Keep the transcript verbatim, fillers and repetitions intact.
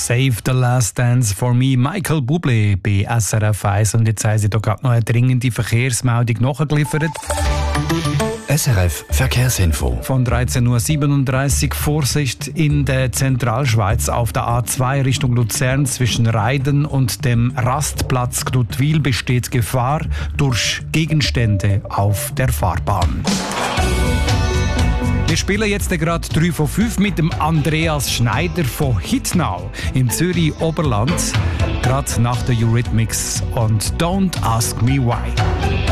Save the Last Dance for Me, Michael Bublé bei S R F eins. Und jetzt haben sie da gerade noch eine dringende Verkehrsmeldung nachgeliefert. S R F Verkehrsinfo. Von dreizehn Uhr siebenunddreißig Vorsicht in der Zentralschweiz auf der A zwei Richtung Luzern zwischen Reiden und dem Rastplatz Knutwil besteht Gefahr durch Gegenstände auf der Fahrbahn. Wir spielen jetzt gerade drei von fünf mit dem Andreas Schneider von Hitnau im Zürich-Oberland, gerade nach der Eurythmics und Don't Ask Me Why.